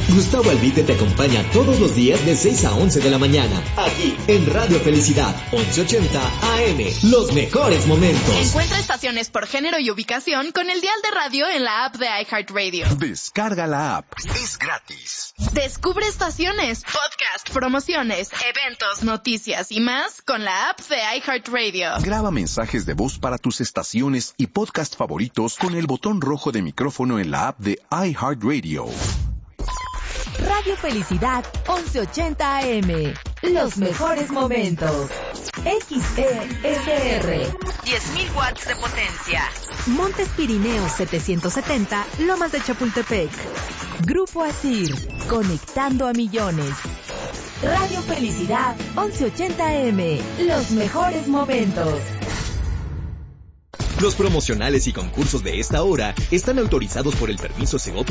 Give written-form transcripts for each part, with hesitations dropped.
Gustavo Albite te acompaña todos los días de 6 a 11 de la mañana, aquí en Radio Felicidad, 1180 AM, los mejores momentos. Encuentra estaciones por género y ubicación con el dial de radio en la app de iHeartRadio. Descarga la app, es gratis. Descubre estaciones, podcast, promociones, eventos, noticias y más con la app de iHeartRadio. Graba mensajes de voz para tus estaciones y podcast favoritos con el botón rojo de micrófono en la app de iHeartRadio. Radio Felicidad 1180 AM. Los mejores momentos. XESR. 10.000 watts de potencia. Montes Pirineos 770, Lomas de Chapultepec. Grupo ASIR. Conectando a millones. Radio Felicidad 1180 AM. Los mejores momentos. Los promocionales y concursos de esta hora están autorizados por el permiso Segov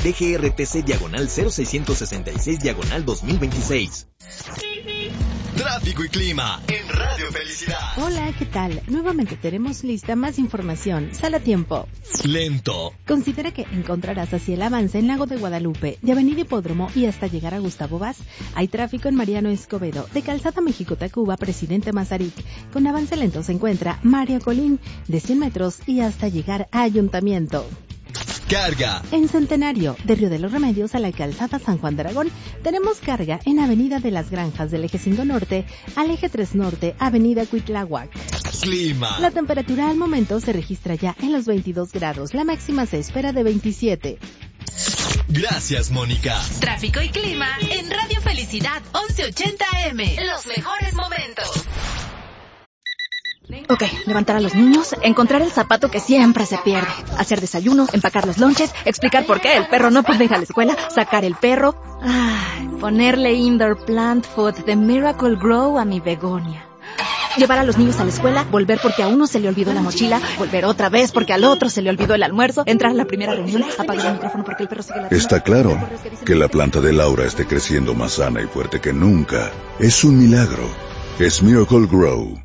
DGRTC/0666/2026. Tráfico y clima en Radio Felicidad. Hola, ¿qué tal? Nuevamente tenemos lista más información. Sala tiempo. Lento. Considera que encontrarás así el avance en Lago de Guadalupe, de Avenida Hipódromo y hasta llegar a Gustavo Vaz. Hay tráfico en Mariano Escobedo, de Calzada México-Tacuba, Presidente Mazarik. Con avance lento se encuentra Mario Colín, de 100 metros y hasta llegar a Ayuntamiento. Carga. En Centenario, de Río de los Remedios a la Calzada San Juan de Aragón, tenemos carga en Avenida de las Granjas del Eje 5 Norte al Eje 3 Norte, Avenida Cuitláhuac. Clima. La temperatura al momento se registra ya en los 22 grados, la máxima se espera de 27. Gracias, Mónica. Tráfico y clima en Radio Felicidad 1180 AM. Los mejores momentos. Ok, levantar a los niños, encontrar el zapato que siempre se pierde, hacer desayuno, empacar los lonches, explicar por qué el perro no puede ir a la escuela, sacar el perro, ponerle indoor plant food de Miracle Grow a mi begonia. Llevar a los niños a la escuela, volver porque a uno se le olvidó la mochila, volver otra vez porque al otro se le olvidó el almuerzo, entrar a la primera reunión, apagar el micrófono porque el perro sigue la... Está claro que la planta de Laura esté creciendo más sana y fuerte que nunca. Es un milagro. Es Miracle Grow.